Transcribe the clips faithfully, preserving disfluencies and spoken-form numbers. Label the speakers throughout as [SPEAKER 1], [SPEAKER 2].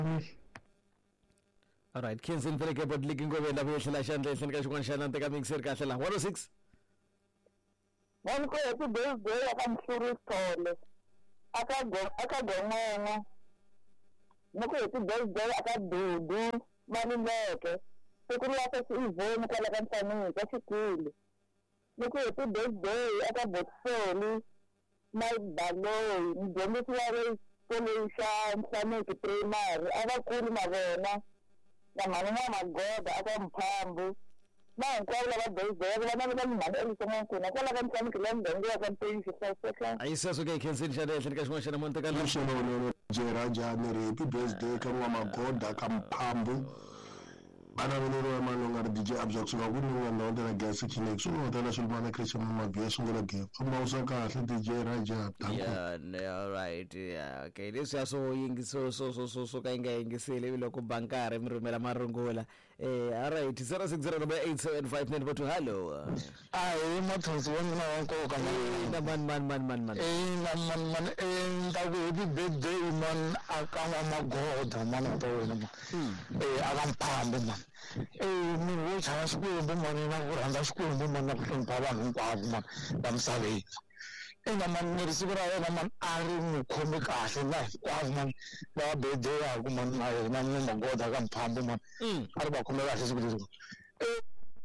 [SPEAKER 1] All right, Kensin Peleke but liking go wenda buyehlela shandle ehleni kashukwana shanante ka mixer kahle la one oh six.
[SPEAKER 2] Bonke ethi birthday akamhluri Sithole. Akago akagonqonqo. Noko ethi birthday akadudu baluleke. Sekulapha sivoni kala kanhlanu kaSigili. Noko ethi birthday akaBotsoli. Mayibalo, ngomthi wale solution sanike primary abakulu mabona. Namanye amagoda akaMphambu. Nankwala babezela bana bamani elisonke kwala kanhlanu kilende ngiya campaign sisese.
[SPEAKER 1] Ayiseso ke Kensin shandle ehleni kashukwana shana monte kana.
[SPEAKER 3] Msholo jera njani happy birthday kama magoda kaMphambu. Bana vunero malonga D J Abza kusuka kununga ndonde na gas kinex unotela sulmana Christian mama byesu ngela ge amausa kahle D J Raja danko.
[SPEAKER 1] Yeah, all right. Yeah, okay. This is so yingi so so so so so kainga ingisile biloko bankare mrumela marungola. Eh, all right. zero six zero eight seven five nine four two. Hello.
[SPEAKER 4] Ayi mothozi wona wonke
[SPEAKER 1] kana man man man man man.
[SPEAKER 4] Eh man man eh ndakuthi birthday man akama magoda man to wena. Eh akaMphambu man. Eh mina uthanda sikwembu manje nakuranda sikwembu manje kuhlonipha abantu hinkwavo man bamsabeni. Engaman ngirisibira yena man ari ngikhomi kahle la kwazi man la birthday yakho man nayo nami magoda kaMphambu man. Ari bakhomi kahle sikwembu. Eh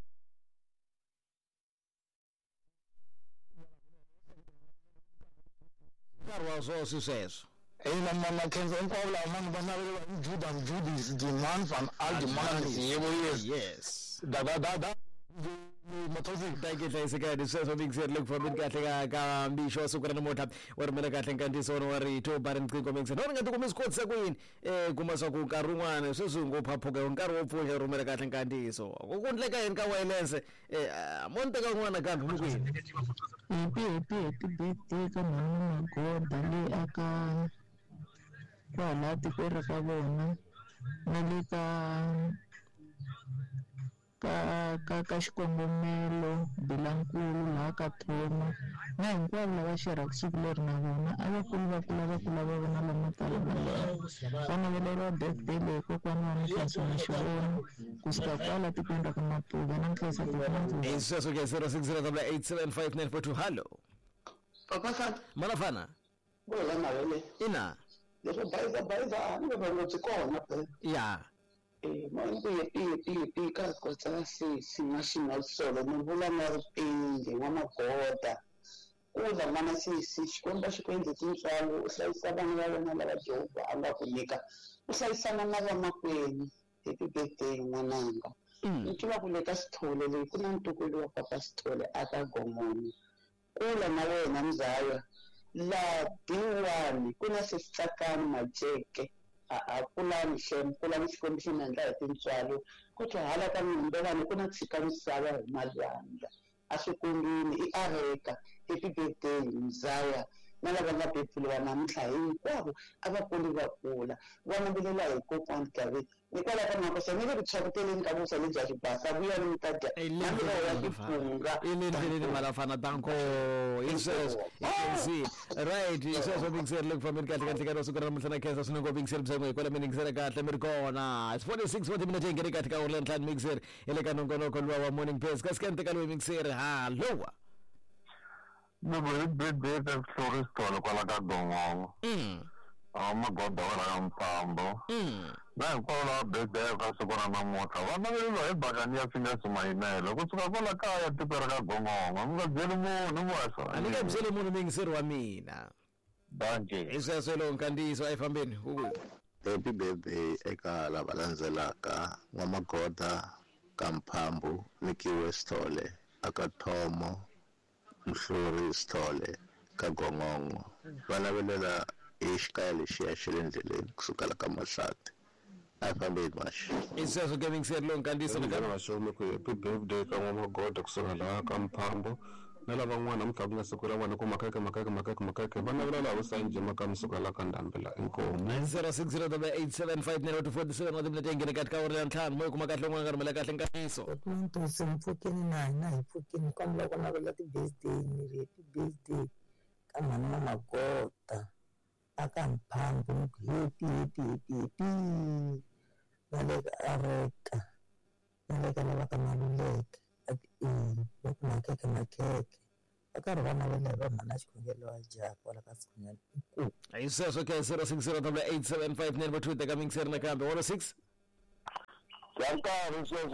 [SPEAKER 1] Karwa so sucesso.
[SPEAKER 4] Ena mama kenza inkwala mama banabela Judah Judith the man from all the man yebo yes
[SPEAKER 1] Yes.
[SPEAKER 4] da da da da matozi
[SPEAKER 1] Take it sika diseso big set look for big kahle ka mbisho sukura no mota warmela kahle nkanti sono wari to baran kwinko mengse no ngathi kuma isikotsa kwini eh kuma saku karungwane sesungu phaphuka unkari wopfusha rumela kahle nkanti so ukundleka yini ka wireless eh monte ka ngwana ka kwini
[SPEAKER 2] Ipi ipi ipi birthday ka mama magoda le aka kwala tikore ka bona na le ka ka ka ka xikongomelo bilankulu la ka Thoma na hinkwavo lava xerhaka siku leri na vona avakulu va kula va kula va vona lomu tala vana veleriwa birthday leyi kokwana wa Mkhansi na Xivoni kusuka kwala tikweni ra ka Mapuva na Nkhesa tikweni.
[SPEAKER 1] Iseso ke zero six zero eight seven five nine four two. Hello.
[SPEAKER 5] Papa sana.
[SPEAKER 1] Malafana.
[SPEAKER 5] Bola na wele.
[SPEAKER 1] Ina.
[SPEAKER 5] Leswo bayiza bayiza ni va ngotsi kona phela.
[SPEAKER 1] Yeah.
[SPEAKER 5] Eh manje yepi yepi ka kotsa si si national solo no vula na ripinge wa magoda. Uza mana si si xikomba xikwendle tintswalo u hlayisa vana va wena lava Jehova a nga ku nyika u hlayisana na vamakweni happy birthday n'wananga. Ntiva ku le ka Sithole leyi ku na ntukulu wa Papa Sithole aka Gomoni kula na wena Mzaya la biwani kuna sisakani majeke a a kula mhlem kula mxikombi xinandla hi tintswalo kutwa hala ka mimbelani kuna tshika misava hi malwandla a swikumbini i areka happy birthday Mzaya na lava nga beburiwa namuntlha hinkwavo a va kuli va kula vana vilela hi kokwani Gavin hikwalaho ka mhaka ni le ku tshwakuteleni ka vusa lebyi a xibasa vuya ni mi ta dya hambi va ya tiphunga
[SPEAKER 1] ilendleleni Malafana danko iseso ikensi right iseso big set look for me kahle kahle ka sukura mhlana khensa sinongo big set bzango ikwala mina ngisela kahle mi kona it's forty-six forty minutes ngene kahle ka urlan plan mixer ele ka nongonoko lwa wa morning pace ka skente ka lo mixer hello.
[SPEAKER 3] No boy birthday ka Flores Sithole kwala ka Gongongo.
[SPEAKER 1] Mm.
[SPEAKER 3] Ah magoda wala kaMphambu.
[SPEAKER 1] Mm.
[SPEAKER 3] Na kwala birthday ka sukuna na mota. Vana velo ebakani ya finga sumayinelo kusuka kwala kaya tipera ka Gongongo. Ngazeli munhu mwasa.
[SPEAKER 1] Anika bzele munhu mixer wa mina.
[SPEAKER 3] Banje.
[SPEAKER 1] Iseso lo nkandiso ayifambeni uku.
[SPEAKER 6] Happy birthday eka lava landzelaka n'wamagoda kaMphambu Nikiwe Sithole aka Thomo Mhluri Sithole ka Gongongo vana velela exikaya lexiya xe le ndleleni kusukela ka Mahlati a fambeni maxa
[SPEAKER 1] iseso gaming set lo nkandiso
[SPEAKER 3] Ni kana show ku happy birthday ka n'wamagoda kusuka la ka Mphambu na lava n'wana muthaku na siku ra vona ku makaka makaka makaka makaka vana velela vo sanje maka musuka la ka Ndambela inkomo
[SPEAKER 1] zero six zero eight seven five nine four seven wa dimle tengene katika uri ya ntlhanu moyo kuma kahle n'wana ngarumela kahle nkandiso
[SPEAKER 2] Umuntu simpfukeni na na hipfukeni kamla kona vela ti birthday ni happy birthday ka mama magoda
[SPEAKER 7] aka Mphambo happy happy happy ngale ka areka ngale ka lava ka maluleke at in loko makeke makeke aka ri vana va lava mana xikhongelo wa jack wala ka sikhonyana ku
[SPEAKER 1] Ayi sweswo ke zero six zero eight seven five nine two teka mingiseri nakambe one oh six
[SPEAKER 4] Yankarhi sweswo